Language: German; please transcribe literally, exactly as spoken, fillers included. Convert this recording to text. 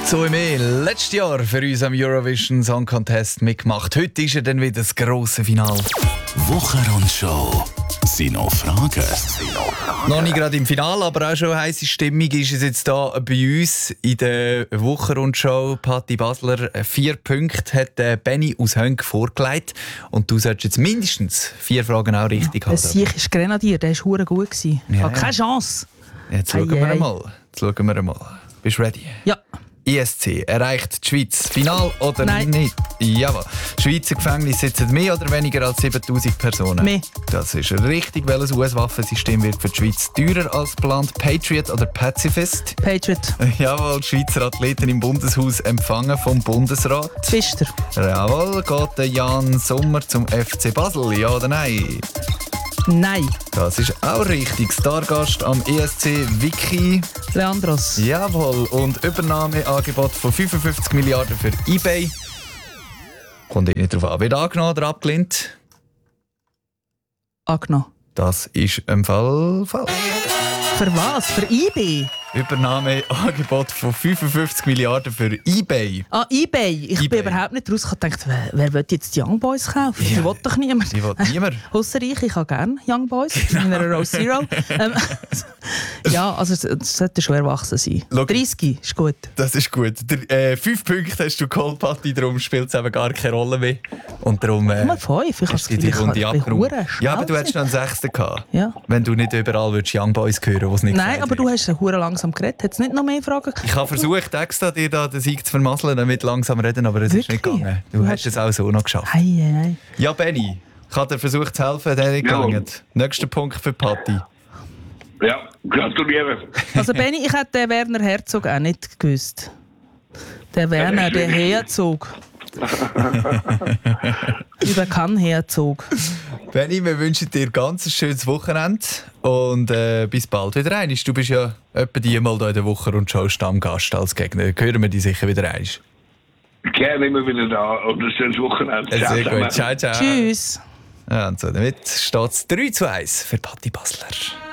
Zoe Mehl, letztes Jahr für uns am Eurovision Song Contest mitgemacht. Heute ist er dann wieder das grosse Finale. Wochenrundschau. Sind noch Fragen? Noch nicht gerade im Finale, aber auch schon heisse Stimmung ist es jetzt hier bei uns in der Wochenrundschau. Patti Basler, vier Punkte hat Benny aus Hönk vorgelegt. Und du solltest jetzt mindestens vier Fragen auch richtig haben. Der Sieg ist Grenadier, der war verdammt gut. Ich Ja, habe keine ja. Chance. Jetzt schauen wir mal. Jetzt schauen wir mal. Bist du ready? Ja. I S C erreicht die Schweiz Final oder Nein. nicht? Jawohl. Schweizer Gefängnisse sitzen mehr oder weniger als siebentausend Personen? Mehr. Das ist richtig. Welches U S-Waffensystem wird für die Schweiz teurer als geplant? Patriot oder Pazifist? Patriot. Jawohl, die Schweizer Athleten im Bundeshaus empfangen vom Bundesrat. Pfister. Jawohl, geht der Jan Sommer zum F C Basel? Ja oder nein? Nein. Das ist auch richtig. Stargast am E S C Wiki. Leandros. Jawohl, und Übernahmeangebot von fünfundfünfzig Milliarden für eBay. Kommt nicht darauf an. Wird angenommen oder abgelehnt? Angenommen. Das ist im Fall falsch. Für was? Für I B? Übernahmeangebot von fünfundfünfzig Milliarden für eBay. Ah, eBay. Ich eBay. bin überhaupt nicht raus. Ich habe gedacht, wer, wer will jetzt die Young Boys kaufen? Ja. Die will doch niemand. Die will niemand. Ausser ich, ich habe gerne Young Boys in einer Row Zero. ähm, ja, also es, es sollte schon erwachsen sein. Schau. dreißig ist gut. Das ist gut. Der, äh, fünf Punkte hast du geholt, Patti, darum spielt es eben gar keine Rolle mehr. Und darum äh, Mal fünf. Ich hast du habe die das Runde Gefühl, ich kann- ich abgeräumt. kann verdammt Ja, aber du schnell hättest noch einen Sechsten gehabt. Ja. Wenn du nicht überall würdest Young Boys hören, was nicht Nein, gesagt aber du wird. hast ja verdammt langsam geredet. Hat es nicht noch mehr Fragen? Ich habe versucht, extra dir da den Sieg zu vermasseln, damit langsam reden, aber es ist nicht Wirklich? gegangen. Du Du hast es auch so noch geschafft. Ei, ei, ei. Ja, Benni, ich habe dir versucht zu helfen, der nicht Ja. gegangen. Nächster Punkt für Patti. Ja, gratuliere. Also Benni, ich hätte den Werner Herzog auch nicht gewusst. Der Werner, der Herzog. Über kann Herzog. Benni, wir wünschen dir ganz ein schönes Wochenende und äh, bis bald wieder rein. Du bist ja etwa die mal da in der Woche und schon Stammgast als Gegner. Hören wir dich sicher wieder rein. Gerne immer wieder da und ein schönes Wochenende. Sehr zusammen. gut. Ciao, ciao. Tschüss. Ja, und so damit steht es drei zu eins für Patti Basler.